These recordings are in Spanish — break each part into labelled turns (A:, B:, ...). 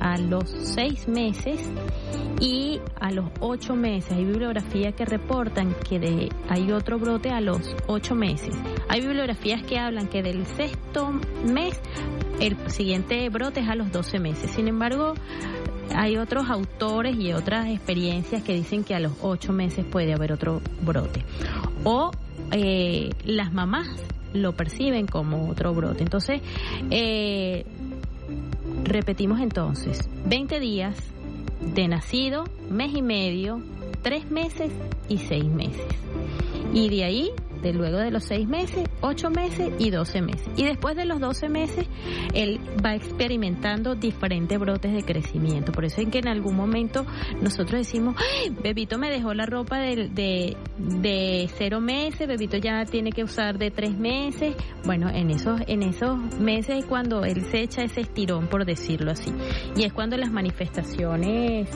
A: a los 6 meses y a los 8 meses. Hay bibliografías que reportan que hay otro brote a los 8 meses. Hay bibliografías que hablan que del 6º mes el siguiente brote es a los 12 meses. Sin embargo, hay otros autores y otras experiencias que dicen que a los 8 meses puede haber otro brote. O las mamás lo perciben como otro brote. Entonces, repetimos entonces, 20 días de nacido, mes y medio, 3 meses y 6 meses. Y de ahí, luego de los 6 meses, 8 meses y 12 meses. Y después de los 12 meses, él va experimentando diferentes brotes de crecimiento. Por eso es que en algún momento nosotros decimos, ¡ay, bebito me dejó la ropa de 0 meses, bebito ya tiene que usar de 3 meses. Bueno, en esos meses es cuando él se echa ese estirón, por decirlo así. Y es cuando las manifestaciones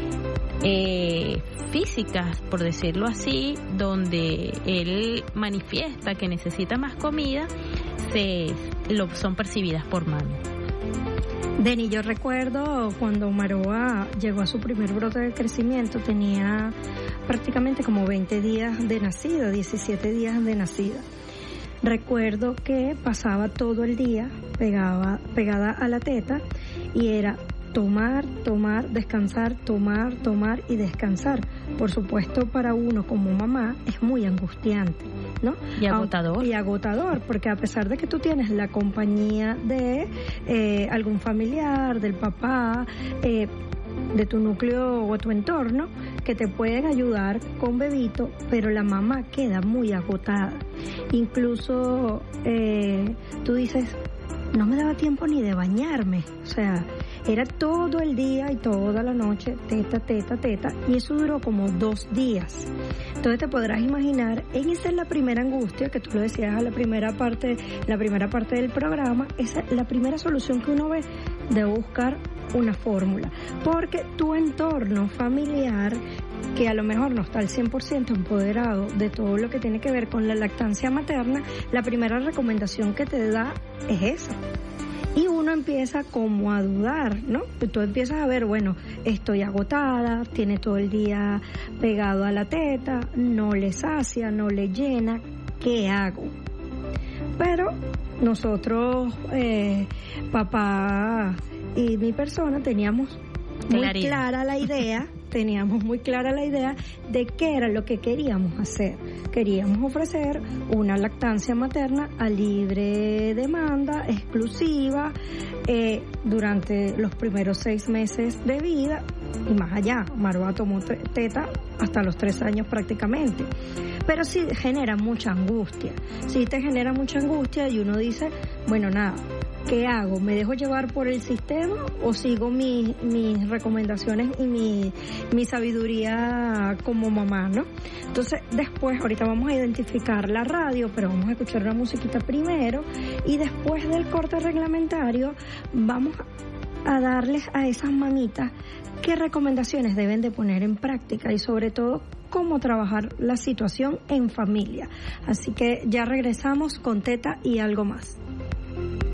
A: físicas, por decirlo así, donde él manifiesta que necesita más comida, son percibidas por mami.
B: Deni, yo recuerdo cuando Maroa llegó a su primer brote de crecimiento, tenía prácticamente como 20 días de nacida, 17 días de nacida. Recuerdo que pasaba todo el día pegada a la teta y era tomar, descansar, tomar y descansar. Por supuesto, para uno como mamá es muy angustiante, ¿no?
A: Y agotador.
B: Y agotador, porque a pesar de que tú tienes la compañía de algún familiar, del papá, de tu núcleo o tu entorno, que te pueden ayudar con bebito, pero la mamá queda muy agotada. Incluso tú dices, no me daba tiempo ni de bañarme, o sea, era todo el día y toda la noche, teta, y eso duró como 2 días. Entonces te podrás imaginar, esa es la primera angustia, que tú lo decías a la primera parte del programa, esa es la primera solución que uno ve, de buscar una fórmula, porque tu entorno familiar, que a lo mejor no está al 100% empoderado de todo lo que tiene que ver con la lactancia materna, la primera recomendación que te da es esa. Y uno empieza como a dudar, ¿no? Tú empiezas a ver, bueno, estoy agotada, tiene todo el día pegado a la teta, no le sacia, no le llena, ¿qué hago? Pero nosotros, papá y mi persona, teníamos muy clara la idea de qué era lo que queríamos hacer. Queríamos ofrecer una lactancia materna a libre demanda, exclusiva, durante los primeros 6 meses de vida y más allá. Maroa tomó teta hasta los 3 años prácticamente. Pero sí genera mucha angustia. Sí te genera mucha angustia y uno dice, bueno, nada, ¿qué hago? ¿Me dejo llevar por el sistema o sigo mis recomendaciones y mi sabiduría como mamá, ¿no? Entonces, después, ahorita vamos a identificar la radio, pero vamos a escuchar una musiquita primero y después del corte reglamentario vamos a darles a esas mamitas qué recomendaciones deben de poner en práctica y sobre todo cómo trabajar la situación en familia. Así que ya regresamos con Teta y algo más.